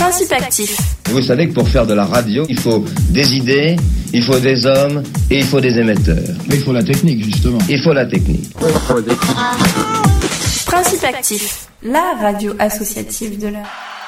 Principe actif. Vous savez que pour faire de la radio, il faut des idées, il faut des hommes et il faut des émetteurs. Mais il faut la technique, justement. Il faut la technique. Principe actif, la radio associative de l'heure.